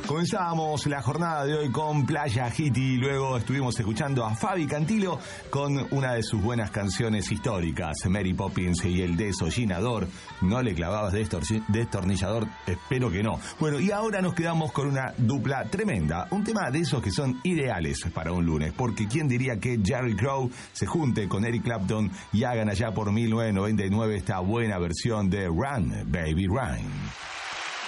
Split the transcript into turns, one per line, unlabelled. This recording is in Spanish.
Comenzamos la jornada de hoy con Playa Hiti, luego estuvimos escuchando a Fabi Cantilo con una de sus buenas canciones históricas, Mary Poppins y el desollinador. ¿No le clavabas destornillador? Espero que no. Bueno, y ahora nos quedamos con una dupla tremenda, un tema de esos que son ideales para un lunes, porque quién diría que Jerry Crow se junte con Eric Clapton y hagan allá por 1999 esta buena versión de Run, Baby Run.